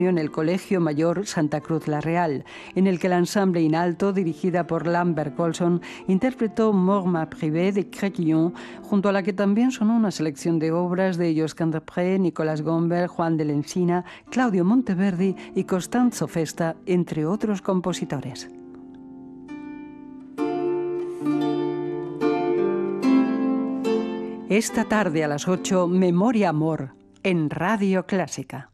en el Colegio Mayor Santa Cruz la Real, en el que el ensamble in alto, dirigida por Lambert Colson, interpretó Morma Privé de Créquillon, junto a la que también sonó una selección de obras de Josquin des Prez, Nicolás Gomber, Juan de Lencina, Claudio Monteverdi y Costanzo Festa, entre otros compositores. Esta tarde a las 8, Memoria Amor, en Radio Clásica.